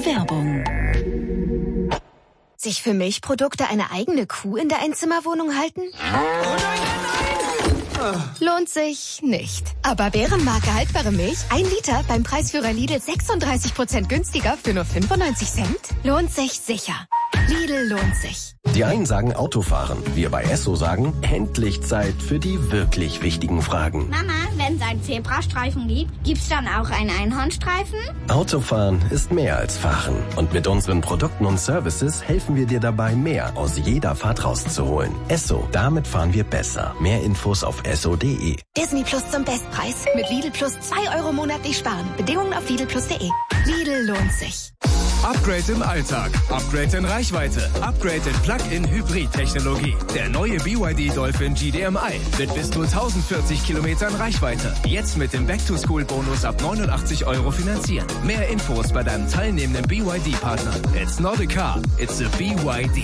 Werbung. Sich für Milchprodukte eine eigene Kuh in der Einzimmerwohnung halten? Lohnt sich nicht. Aber Bärenmarke haltbare Milch, 1 Liter beim Preisführer Lidl 36% günstiger für nur 95 Cent? Lohnt sich sicher. Lidl lohnt sich. Die einen sagen Autofahren, wir bei Esso sagen, endlich Zeit für die wirklich wichtigen Fragen. Mama, wenn es einen Zebrastreifen gibt, gibt's dann auch einen Einhornstreifen? Autofahren ist mehr als Fahren. Und mit unseren Produkten und Services helfen wir dir dabei, mehr aus jeder Fahrt rauszuholen. Esso, damit fahren wir besser. Mehr Infos auf esso.de. Disney Plus zum Bestpreis. Mit Lidl Plus 2 € monatlich sparen. Bedingungen auf lidlplus.de. Lidl lohnt sich. Upgrade im Alltag, Upgrade in Reichweite, Upgrade in Plug-in-Hybrid-Technologie. Der neue BYD Dolphin GDMI mit bis zu 1040 Kilometern Reichweite. Jetzt mit dem Back-to-School-Bonus ab 89 € finanzieren. Mehr Infos bei deinem teilnehmenden BYD-Partner. It's not a car, it's a BYD.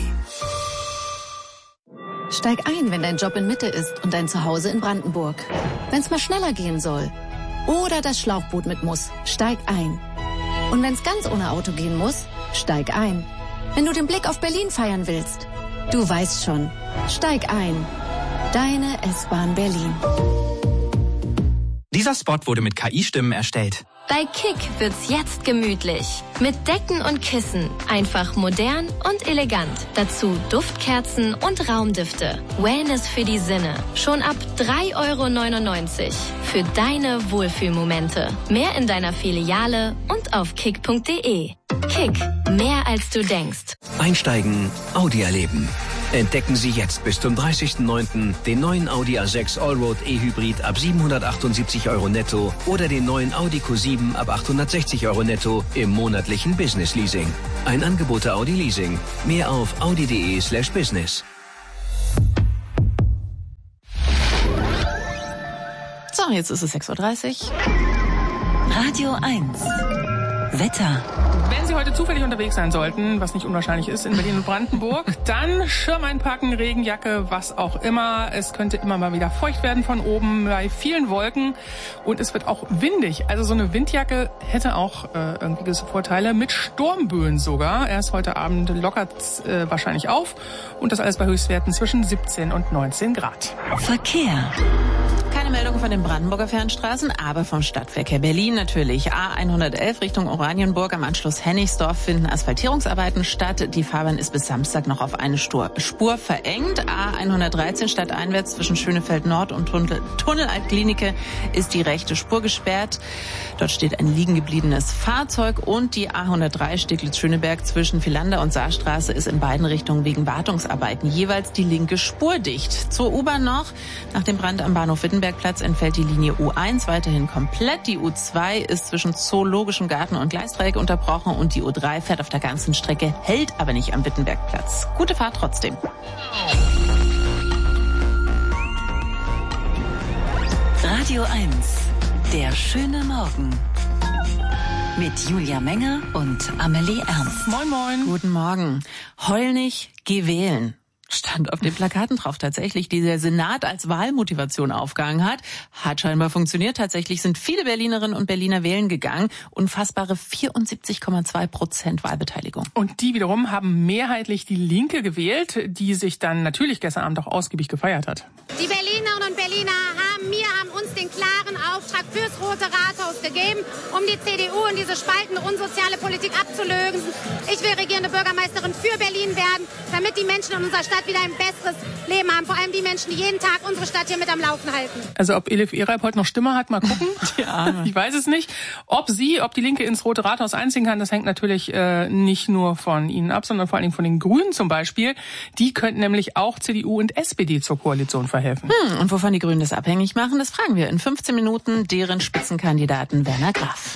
Steig ein, wenn dein Job in Mitte ist und dein Zuhause in Brandenburg. Wenn es mal schneller gehen soll oder das Schlauchboot mit muss, steig ein. Und wenn es ganz ohne Auto gehen muss, steig ein. Wenn du den Blick auf Berlin feiern willst, du weißt schon, steig ein. Deine S-Bahn Berlin. Dieser Spot wurde mit KI-Stimmen erstellt. Bei Kick wird's jetzt gemütlich. Mit Decken und Kissen. Einfach modern und elegant. Dazu Duftkerzen und Raumdüfte. Wellness für die Sinne. Schon ab 3,99 € für deine Wohlfühlmomente. Mehr in deiner Filiale und auf kick.de. Kick. Mehr als du denkst. Einsteigen, Audi erleben. Entdecken Sie jetzt bis zum 30.09. den neuen Audi A6 Allroad E-Hybrid ab 778 € netto oder den neuen Audi Q7 ab 860 € netto im monatlichen Business Leasing. Ein Angebot der Audi Leasing. Mehr auf audi.de/business. So, jetzt ist es 6:30 Uhr. Radio 1. Wetter. Wenn Sie heute zufällig unterwegs sein sollten, was nicht unwahrscheinlich ist in Berlin und Brandenburg, dann Schirm einpacken, Regenjacke, was auch immer. Es könnte immer mal wieder feucht werden von oben bei vielen Wolken und es wird auch windig. Also so eine Windjacke hätte auch irgendwie gewisse Vorteile, mit Sturmböen sogar. Erst heute Abend lockert's wahrscheinlich auf und das alles bei Höchstwerten zwischen 17 und 19 Grad. Verkehr. Keine Meldung von den Brandenburger Fernstraßen, aber vom Stadtverkehr Berlin natürlich. A111 Richtung Oranienburg am Anschluss Hennigsdorf finden Asphaltierungsarbeiten statt. Die Fahrbahn ist bis Samstag noch auf eine Spur verengt. A113 stadteinwärts zwischen Schönefeld Nord und Tunnel Altklinike ist die rechte Spur gesperrt. Dort steht ein liegen gebliebenes Fahrzeug und die A103 Steglitz-Schöneberg zwischen Villander und Saarstraße ist in beiden Richtungen wegen Wartungsarbeiten jeweils die linke Spur dicht. Zur U-Bahn noch. Nach dem Brand am Bahnhof Wittenbergplatz entfällt die Linie U1 weiterhin komplett. Die U2 ist zwischen Zoologischem Garten und Gleisdreieck unterbrochen und die U3 fährt auf der ganzen Strecke, hält aber nicht am Wittenbergplatz. Gute Fahrt trotzdem. Radio 1. Der schöne Morgen. Mit Julia Menger und Amelie Ernst. Moin, moin. Guten Morgen. Heul nicht, geh wählen. Stand auf den Plakaten drauf tatsächlich, die der Senat als Wahlmotivation aufgehangen hat. Hat scheinbar funktioniert. Tatsächlich sind viele Berlinerinnen und Berliner wählen gegangen. Unfassbare 74,2% Wahlbeteiligung. Und die wiederum haben mehrheitlich die Linke gewählt, die sich dann natürlich gestern Abend auch ausgiebig gefeiert hat. Die Berlinerinnen und Berliner haben uns den klaren Auftrag fürs Rote Rathaus gegeben, um die CDU und diese spaltende, unsoziale Politik abzulösen. Ich will regierende Bürgermeisterin für Berlin werden, damit die Menschen in unserer Stadt wieder ein besseres Leben haben. Vor allem die Menschen, die jeden Tag unsere Stadt hier mit am Laufen halten. Also ob Elif Ereib heute noch Stimme hat, mal gucken. Ja. Ich weiß es nicht. Ob die Linke ins Rote Rathaus einziehen kann, das hängt natürlich nicht nur von Ihnen ab, sondern vor allem von den Grünen zum Beispiel. Die könnten nämlich auch CDU und SPD zur Koalition verhelfen. Und wovon die Grünen das abhängig machen, das fragen wir in 15 Minuten deren Spitzenkandidaten Werner Graf.